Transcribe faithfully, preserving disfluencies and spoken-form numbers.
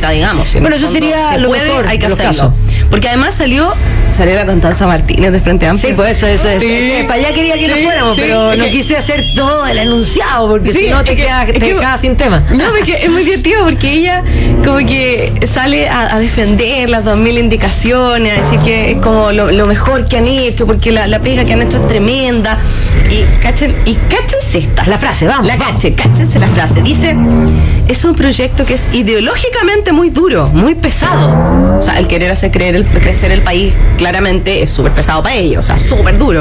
política, digamos. Bueno, eso sería lo puede, mejor hay que de los hacerlo. casos. Porque además salió salió la Constanza Martínez de Frente Amplio. Sí, pues eso, eso, eso. Sí. Es que para allá quería que Sí, nos fuéramos, sí, pero es no que- quise hacer todo el enunciado, porque Sí, si no te es que- quedas es te que- quedas sin tema. No, porque es muy divertido porque ella como que sale a, a defender las dos mil indicaciones, a decir que es como lo, lo mejor que han hecho, porque la, la pega que han hecho es tremenda. Y cachen, y cáchense esta. La frase, vamos, La vamos. cache, cáchense la frase. Dice, es un proyecto que es ideológicamente muy duro, muy pesado. O sea, el querer hacer creer el, crecer el país claramente es súper pesado para ellos, o sea, súper duro.